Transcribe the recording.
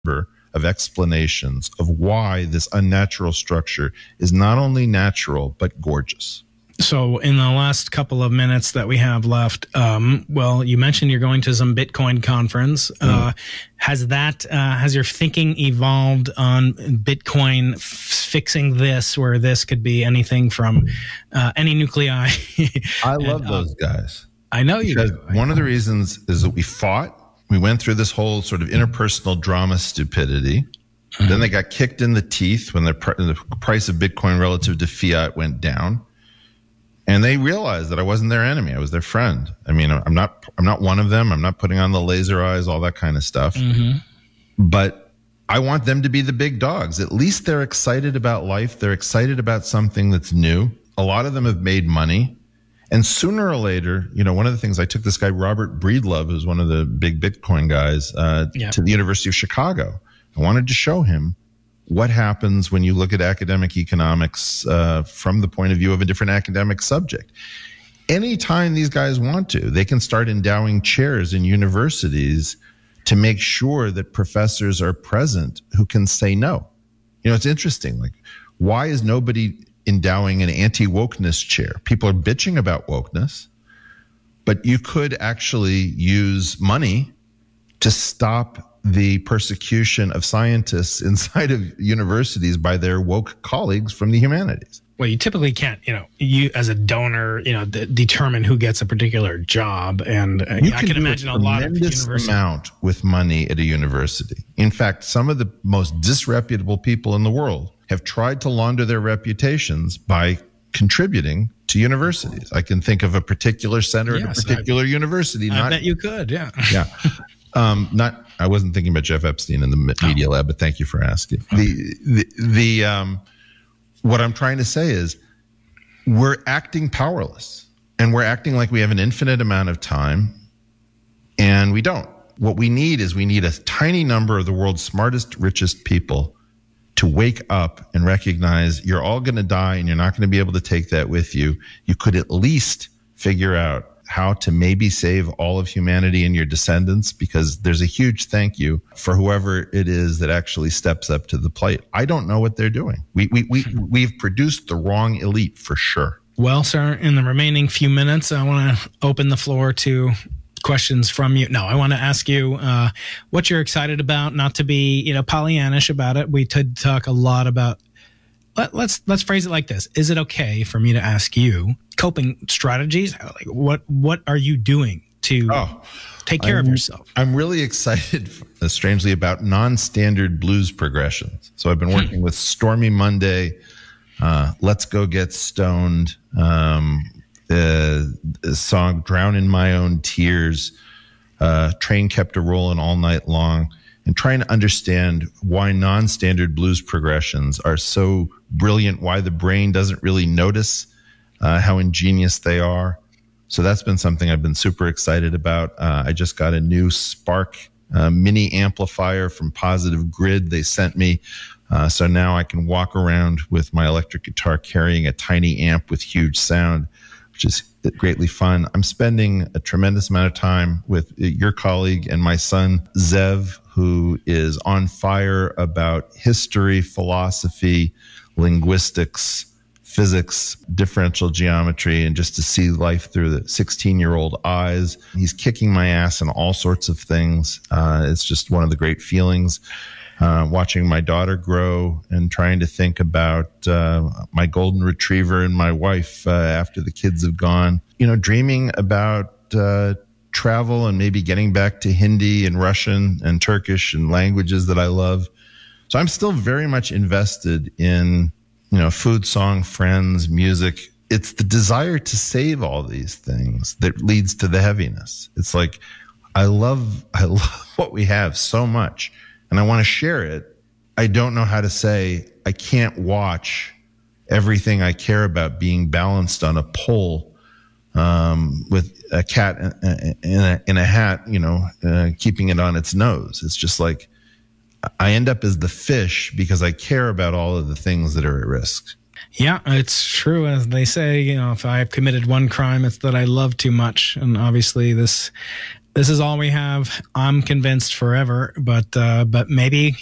of explanations of why this unnatural structure is not only natural, but gorgeous. So in the last couple of minutes that we have left, well, you mentioned you're going to some Bitcoin conference. Has your thinking evolved on Bitcoin fixing this, where this could be anything from any nuclei? I love those guys. I know you do. One of the reasons is that we fought. We went through this whole sort of interpersonal drama stupidity. Mm-hmm. Then they got kicked in the teeth when the price of Bitcoin relative to fiat went down. And they realized that I wasn't their enemy. I was their friend. I mean, I'm not one of them. I'm not putting on the laser eyes, all that kind of stuff. Mm-hmm. But I want them to be the big dogs. At least they're excited about life. They're excited about something that's new. A lot of them have made money. And sooner or later, one of the things, I took this guy, Robert Breedlove, who's one of the big Bitcoin guys, to the University of Chicago. I wanted to show him what happens when you look at academic economics from the point of view of a different academic subject. Anytime these guys want to, they can start endowing chairs in universities to make sure that professors are present who can say no. It's interesting. Like, why is nobody endowing an anti-wokeness chair? People are bitching about wokeness, but you could actually use money to stop the persecution of scientists inside of universities by their woke colleagues from the humanities. Well, you typically can't, you as a donor, determine who gets a particular job. And I can imagine a lot of universities amount with money at a university. In fact, some of the most disreputable people in the world have tried to launder their reputations by contributing to universities. I can think of a particular center at a particular university. I bet you could, yeah. Yeah. I wasn't thinking about Jeff Epstein in the Media Lab, but thank you for asking. What I'm trying to say is we're acting powerless, and we're acting like we have an infinite amount of time, and we don't. What we need a tiny number of the world's smartest, richest people to wake up and recognize you're all going to die and you're not going to be able to take that with you. You could at least figure out how to maybe save all of humanity and your descendants, because there's a huge thank you for whoever it is that actually steps up to the plate. I don't know what they're doing. We've produced the wrong elite for sure. Well, sir, in the remaining few minutes, I want to open the floor to questions from you. No, I want to ask you what you're excited about, not to be, Pollyannish about it. We could talk a lot about, let's phrase it like this. Is it okay for me to ask you coping strategies? Like what are you doing to take care of yourself? I'm really excited, strangely, about non-standard blues progressions. So I've been working with Stormy Monday, Let's Go Get Stoned, the song Drown in My Own Tears, Train Kept a Rollin' All Night Long, and trying to understand why non-standard blues progressions are so brilliant, why the brain doesn't really notice how ingenious they are. So that's been something I've been super excited about. I just got a new Spark mini amplifier from Positive Grid they sent me. So now I can walk around with my electric guitar carrying a tiny amp with huge sound, which is greatly fun. I'm spending a tremendous amount of time with your colleague and my son, Zev, who is on fire about history, philosophy, linguistics, physics, differential geometry, and just to see life through the 16-year-old eyes. He's kicking my ass in all sorts of things. It's just one of the great feelings. Watching my daughter grow and trying to think about my golden retriever and my wife after the kids have gone. Dreaming about travel and maybe getting back to Hindi and Russian and Turkish and languages that I love. So I'm still very much invested in, food, song, friends, music. It's the desire to save all these things that leads to the heaviness. It's like, I love what we have so much, and I want to share it. I don't know how to say, I can't watch everything I care about being balanced on a pole with a cat in a hat, keeping it on its nose. It's just like I end up as the fish because I care about all of the things that are at risk. Yeah, it's true. As they say, if I've committed one crime, it's that I love too much. And obviously this this is all we have. I'm convinced forever, but maybe